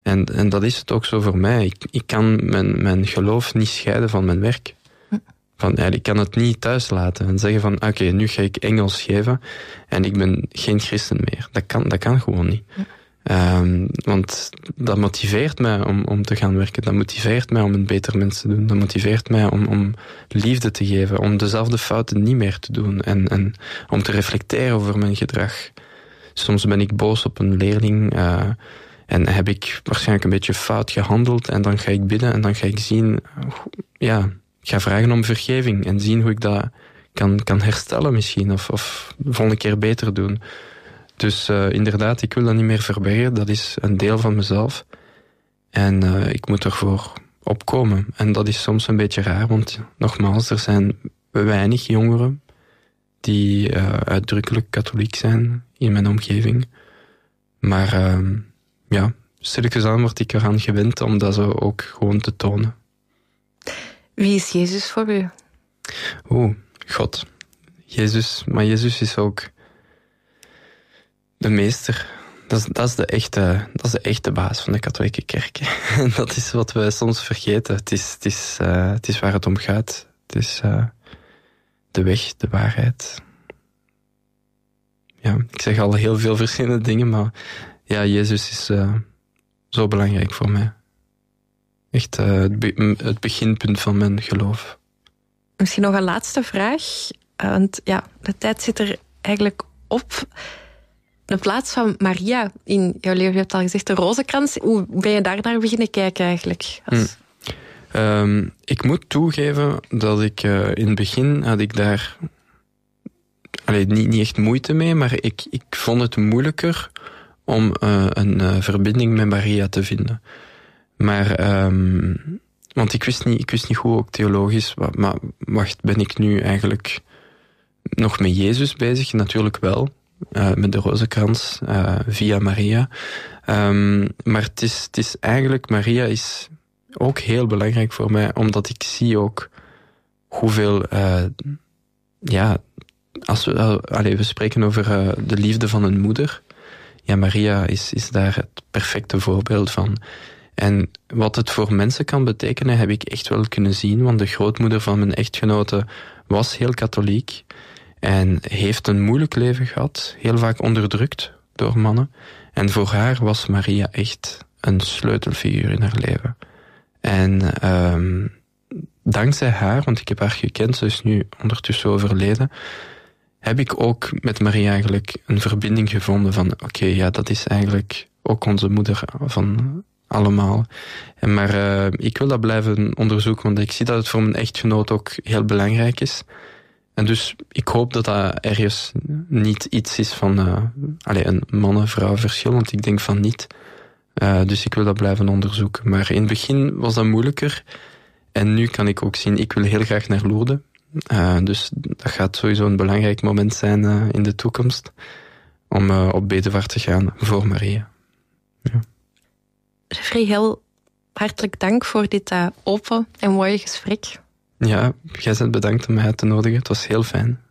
En dat is het ook zo voor mij. Ik kan mijn geloof niet scheiden van mijn werk. Ik kan het niet thuis laten en zeggen van oké, nu ga ik Engels geven en ik ben geen christen meer. Dat kan gewoon niet. Want dat motiveert mij om te gaan werken. Dat motiveert mij om een beter mens te doen. Dat motiveert mij om liefde te geven. Om dezelfde fouten niet meer te doen. En om te reflecteren over mijn gedrag. Soms ben ik boos op een leerling en heb ik waarschijnlijk een beetje fout gehandeld. En dan ga ik bidden en dan ga ik zien... ik ga vragen om vergeving en zien hoe ik dat kan herstellen misschien. Of de volgende keer beter doen. Dus inderdaad, ik wil dat niet meer verbergen. Dat is een deel van mezelf. En ik moet ervoor opkomen. En dat is soms een beetje raar, want nogmaals, er zijn weinig jongeren die uitdrukkelijk katholiek zijn in mijn omgeving. Maar stilletjes aan word ik eraan gewend om dat zo ook gewoon te tonen. Wie is Jezus voor u? God. Jezus, maar Jezus is ook de meester. Dat is de echte baas van de katholieke kerk. En dat is wat we soms vergeten. Het is waar het om gaat. Het is de weg, de waarheid. Ja, ik zeg al heel veel verschillende dingen, maar ja, Jezus is zo belangrijk voor mij. Echt het beginpunt van mijn geloof. Misschien nog een laatste vraag. Want ja, de tijd zit er eigenlijk op. De plaats van Maria in jouw leven, je hebt al gezegd, de rozenkrans. Hoe ben je daar naar beginnen kijken eigenlijk? Ik moet toegeven dat ik in het begin had ik daar niet echt moeite mee, maar ik vond het moeilijker om een verbinding met Maria te vinden. Maar, want ik wist niet goed, ook theologisch, maar wacht, ben ik nu eigenlijk nog met Jezus bezig? Natuurlijk wel, met de rozenkrans, via Maria. Maar het is eigenlijk, Maria is ook heel belangrijk voor mij, omdat ik zie ook hoeveel, als we spreken over de liefde van een moeder. Ja, Maria is daar het perfecte voorbeeld van. En wat het voor mensen kan betekenen, heb ik echt wel kunnen zien, want de grootmoeder van mijn echtgenote was heel katholiek en heeft een moeilijk leven gehad, heel vaak onderdrukt door mannen. En voor haar was Maria echt een sleutelfiguur in haar leven. En dankzij haar, want ik heb haar gekend, ze is nu ondertussen overleden, heb ik ook met Maria eigenlijk een verbinding gevonden van oké, dat is eigenlijk ook onze moeder van allemaal. Maar ik wil dat blijven onderzoeken, want ik zie dat het voor mijn echtgenoot ook heel belangrijk is. En dus ik hoop dat dat ergens niet iets is van een mannen-vrouw verschil, want ik denk van niet. Dus ik wil dat blijven onderzoeken. Maar in het begin was dat moeilijker. En nu kan ik ook zien, ik wil heel graag naar Lourdes. Dus dat gaat sowieso een belangrijk moment zijn in de toekomst. Om op bedevaart te gaan voor Maria. Ja. Jeffrey, heel hartelijk dank voor dit open en mooie gesprek. Ja, jij bent bedankt om mij uit te nodigen. Het was heel fijn.